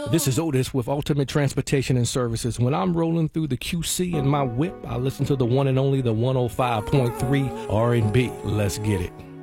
This is Otis with Ultimate Transportation and Services. When I'm rolling through the QC in my whip, I listen to the one and only the 105.3 R&B. Let's get it.